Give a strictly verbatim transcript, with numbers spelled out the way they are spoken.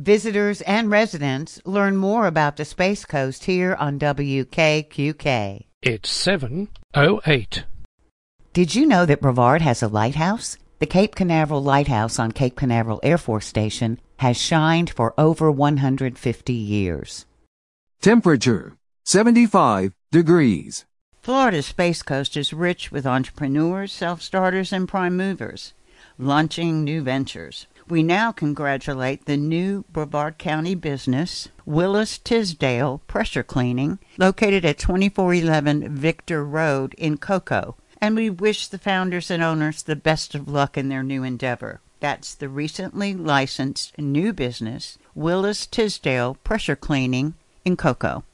Visitors and residents learn more about the Space Coast here on W K Q K. It's seven oh eight. Did you know that Brevard has a lighthouse? The Cape Canaveral Lighthouse on Cape Canaveral Air Force Station has shined for over one hundred fifty years. Temperature, seventy-five degrees. Florida's Space Coast is rich with entrepreneurs, self-starters, and prime movers, launching new ventures. We now congratulate the new Brevard County business, Willis Tisdale Pressure Cleaning, located at twenty-four eleven Victor Road in Cocoa. And we wish the founders and owners the best of luck in their new endeavor. That's the recently licensed new business, Willis Tisdale Pressure Cleaning in Cocoa.